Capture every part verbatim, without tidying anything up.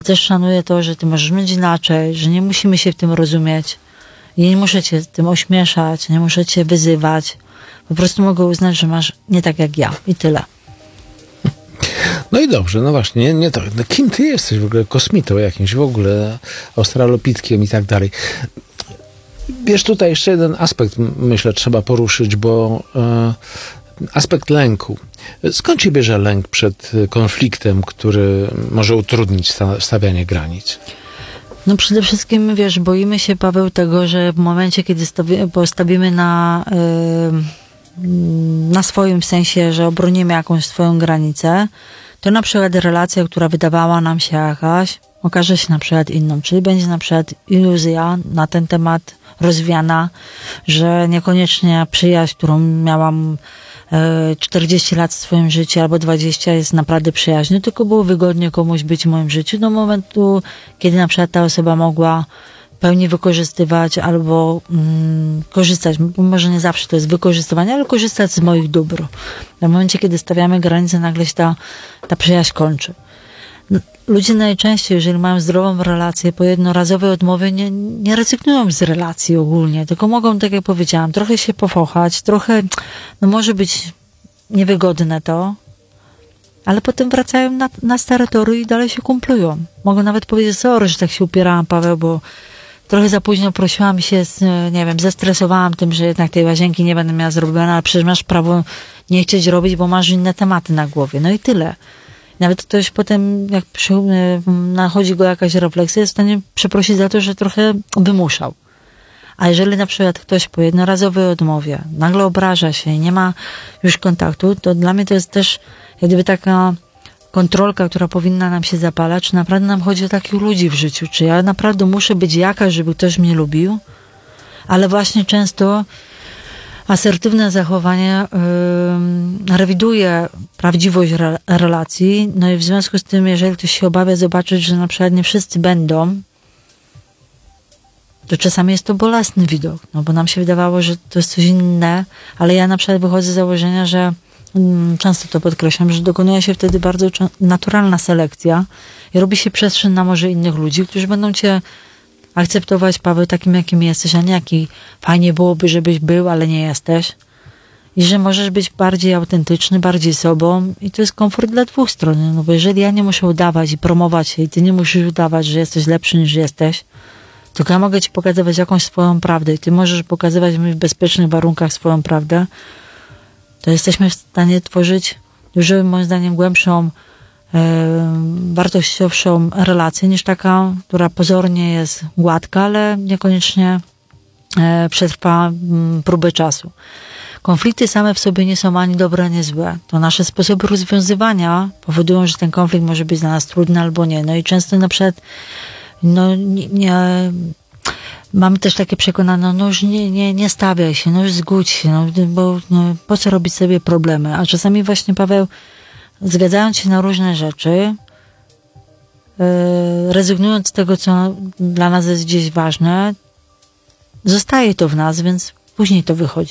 też szanuję to, że ty możesz mieć inaczej, że nie musimy się w tym rozumieć. I nie muszę cię tym ośmieszać, nie muszę cię wyzywać. Po prostu mogę uznać, że masz nie tak jak ja. I tyle. No i dobrze, no właśnie, nie, nie to. No kim ty jesteś w ogóle? Kosmitą jakimś w ogóle, australopitkiem i tak dalej. Wiesz, tutaj jeszcze jeden aspekt, myślę, trzeba poruszyć, bo e, aspekt lęku. Skąd się bierze lęk przed konfliktem, który może utrudnić sta- stawianie granic? No przede wszystkim, wiesz, boimy się, Paweł, tego, że w momencie, kiedy stawi- postawimy na, yy, na swoim, w sensie, że obronimy jakąś swoją granicę, to na przykład relacja, która wydawała nam się jakaś, okaże się na przykład inną. Czyli będzie na przykład iluzja na ten temat rozwiana, że niekoniecznie przyjaźń, którą miałam czterdzieści lat w swoim życiu albo dwadzieścia jest naprawdę przyjaźnią, tylko było wygodnie komuś być w moim życiu do momentu, kiedy na przykład ta osoba mogła w pełni wykorzystywać albo mm, korzystać, może nie zawsze to jest wykorzystywanie, ale korzystać z moich dóbr. W momencie, kiedy stawiamy granicę, nagle się ta, ta przyjaźń kończy. Ludzie najczęściej, jeżeli mają zdrową relację, po jednorazowej odmowie nie, nie rezygnują z relacji ogólnie, tylko mogą, tak jak powiedziałam, trochę się pofochać, trochę, no może być niewygodne to, ale potem wracają na, na stare tory i dalej się kumplują. Mogą nawet powiedzieć, sorry, że tak się upierałam, Paweł, bo trochę za późno prosiłam się, nie wiem, zestresowałam tym, że jednak tej łazienki nie będę miała zrobiona, ale przecież masz prawo nie chcieć robić, bo masz inne tematy na głowie. No i tyle. Nawet ktoś potem, jak przy, nachodzi go jakaś refleksja, jest w stanie przeprosić za to, że trochę wymuszał. A jeżeli na przykład ktoś po jednorazowej odmowie nagle obraża się i nie ma już kontaktu, to dla mnie to jest też jak gdyby taka kontrolka, która powinna nam się zapalać, czy naprawdę nam chodzi o takich ludzi w życiu, czy ja naprawdę muszę być jakaś, żeby ktoś mnie lubił, ale właśnie często asertywne zachowanie yy, rewiduje prawdziwość re, relacji, no i w związku z tym, jeżeli ktoś się obawia zobaczyć, że na przykład nie wszyscy będą, to czasami jest to bolesny widok, no bo nam się wydawało, że to jest coś inne, ale ja na przykład wychodzę z założenia, że yy, często to podkreślam, że dokonuje się wtedy bardzo naturalna selekcja i robi się przestrzeń na może innych ludzi, którzy będą cię akceptować, Paweł, takim, jakim jesteś, a nie jaki fajnie byłoby, żebyś był, ale nie jesteś. I że możesz być bardziej autentyczny, bardziej sobą i to jest komfort dla dwóch stron. No bo jeżeli ja nie muszę udawać i promować się i ty nie musisz udawać, że jesteś lepszy niż jesteś, tylko ja mogę ci pokazywać jakąś swoją prawdę i ty możesz pokazywać mi w bezpiecznych warunkach swoją prawdę, to jesteśmy w stanie tworzyć dużo, moim zdaniem, głębszą wartościowszą relację niż taka, która pozornie jest gładka, ale niekoniecznie przetrwa próbę czasu. Konflikty same w sobie nie są ani dobre, ani złe. To nasze sposoby rozwiązywania powodują, że ten konflikt może być dla nas trudny albo nie. No i często na przykład no nie, nie mamy też takie przekonanie, no już nie, nie, nie stawiaj się, no już zgódź się, no, bo no, po co robić sobie problemy? A czasami właśnie, Paweł, zgadzając się na różne rzeczy, yy, rezygnując z tego, co dla nas jest gdzieś ważne, zostaje to w nas, więc później to wychodzi.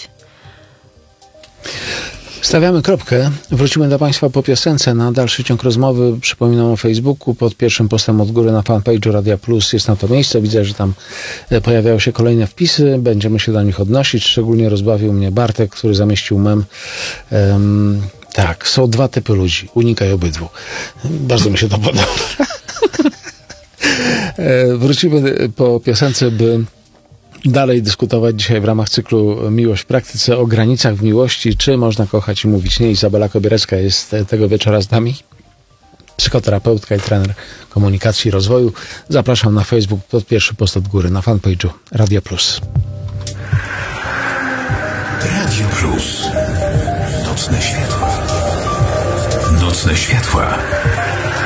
Stawiamy kropkę. Wrócimy do Państwa po piosence. Na dalszy ciąg rozmowy przypominam o Facebooku. Pod pierwszym postem od góry na fanpage'u Radia Plus jest na to miejsce. Widzę, że tam pojawiają się kolejne wpisy. Będziemy się do nich odnosić. Szczególnie rozbawił mnie Bartek, który zamieścił mem. Um, tak, są dwa typy ludzi. Unikaj obydwu. Bardzo mi się to podoba. Wrócimy po piosence, by dalej dyskutować dzisiaj w ramach cyklu Miłość w praktyce o granicach w miłości. Czy można kochać i mówić nie? Izabela Kobierecka jest tego wieczora z nami. Psychoterapeutka i trener komunikacji i rozwoju. Zapraszam na Facebook pod pierwszy post od góry na fanpage'u Radio Plus. Radio Plus. Nocne światła. Nocne światła.